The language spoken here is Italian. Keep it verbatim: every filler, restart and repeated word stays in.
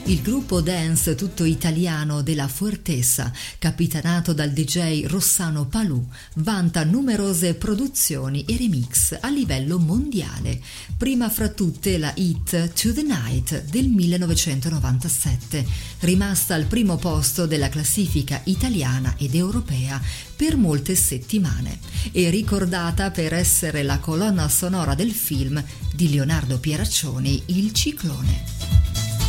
Il gruppo dance tutto italiano della Fuertesa, capitanato dal D J Rossano Palù, vanta numerose produzioni e remix a livello mondiale, prima fra tutte la hit To The Night del millenovecentonovantasette, rimasta al primo posto della classifica italiana ed europea per molte settimane e ricordata per essere la colonna sonora del film di Leonardo Pieraccioni Il Ciclone.